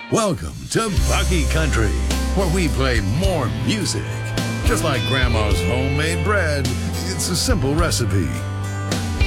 Welcome to Bucky Country, where we play more music. Just like Grandma's homemade bread, it's a simple recipe.